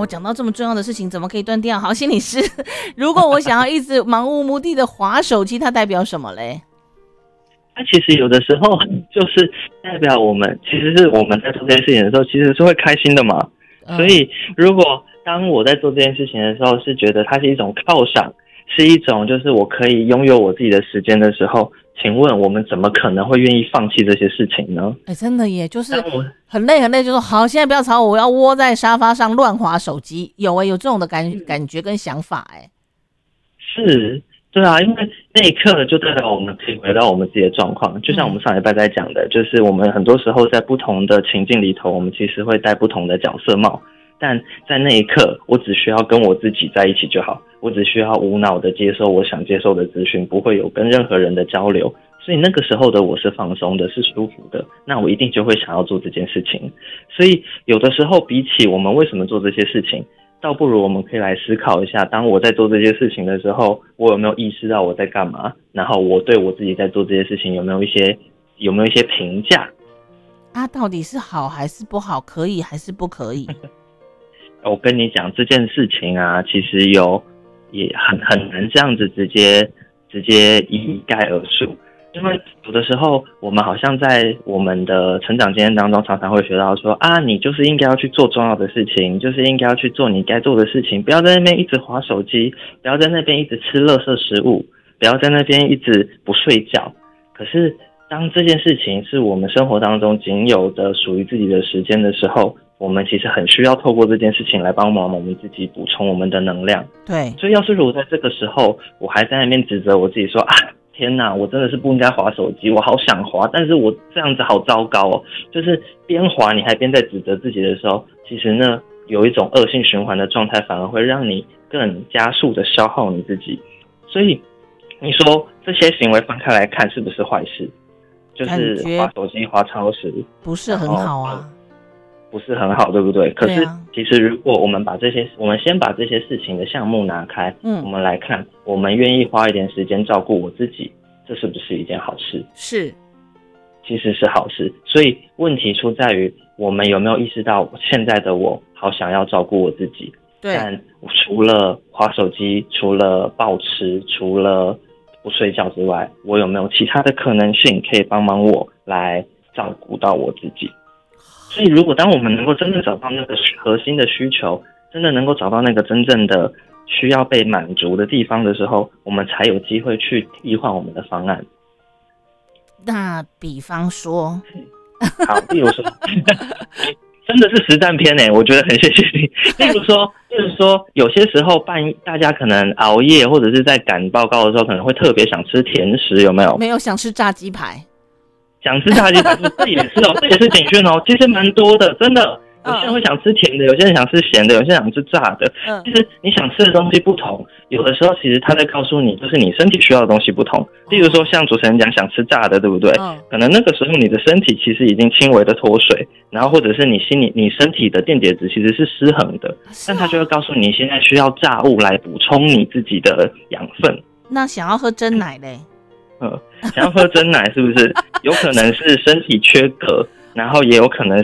我讲到这么重要的事情，怎么可以断掉？好，心理师，如果我想要一直盲无目的的滑手机，它代表什么嘞？ 它其实有的时候就是代表我们其实是我们在做这件事情的时候，其实是会开心的嘛。所以如果当我在做这件事情的时候，是觉得它是一种犒赏，是一种就是我可以拥有我自己的时间的时候，请问我们怎么可能会愿意放弃这些事情呢？ 真的耶，就是很累很累，就说好，现在不要吵我，我要窝在沙发上乱滑手机。有这种的感觉跟想法是。对啊，因为那一刻就代表我们可以回到我们自己的状况，就像我们上礼拜在讲的，就是我们很多时候在不同的情境里头，我们其实会戴不同的角色帽，但在那一刻，我只需要跟我自己在一起就好，我只需要无脑的接受我想接受的资讯，不会有跟任何人的交流，所以那个时候的我是放松的，是舒服的，那我一定就会想要做这件事情。所以有的时候比起我们为什么做这些事情，倒不如我们可以来思考一下，当我在做这些事情的时候，我有没有意识到我在干嘛，然后我对我自己在做这些事情有没有一些评价到底是好还是不好，可以还是不可以？ 我跟你讲这件事情啊，其实也很难这样子直接一概而述，因为有的时候我们好像在我们的成长经验当中常常会学到说你就是应该要去做重要的事情，就是应该要去做你该做的事情，不要在那边一直滑手机，不要在那边一直吃垃圾食物，不要在那边一直不睡觉。可是当这件事情是我们生活当中仅有的属于自己的时间的时候，我们其实很需要透过这件事情来帮忙我们自己补充我们的能量。 对， 所以要是如果在这个时候我还在那边指责我自己说天哪，我真的是不应该滑手机，我好想滑，但是我这样子好糟糕哦。就是边滑你还边在指责自己的时候，其实呢有一种恶性循环的状态，反而会让你更加速的消耗你自己。所以你说这些行为分开来看是不是坏事？就是滑手机滑超时不是很好啊， 不是很好，对不对？可是其实如果我们先把这些事情的项目拿开，我们来看我们愿意花一点时间照顾我自己，这是不是一件好事？ 是， 其实是好事。所以问题出在于我们有没有意识到现在的我好想要照顾我自己， 对， 但除了滑手机，除了暴吃，除了不睡觉之外，我有没有其他的可能性可以帮忙我来照顾到我自己？所以如果当我们能够真的找到那个核心的需求，真的能够找到那个真正的需要被满足的地方的时候，我们才有机会去替换我们的方案。 那比方说好，例如说真的是实战篇我觉得很谢谢你。例如说有些时候大家可能熬夜或者是在赶报告的时候，可能会特别想吃甜食，有没有？ 没有，想吃炸鸡排。 想吃炸鸡排，这也是这也是警讯其实蛮多的，真的。有些人会想吃甜的，有些人想吃咸的，有些人想吃炸的。其实你想吃的东西不同，有的时候其实他在告诉你，就是你身体需要的东西不同。例如说像主持人讲想吃炸的，对不对？可能那个时候你的身体其实已经轻微的脱水，然后或者是你身体的电解质其实是失衡的，但他就会告诉你现在需要炸物来补充你自己的养分。 那想要喝真奶嘞？ 想要喝真奶是不是？有可能是身体缺镉，然后也有可能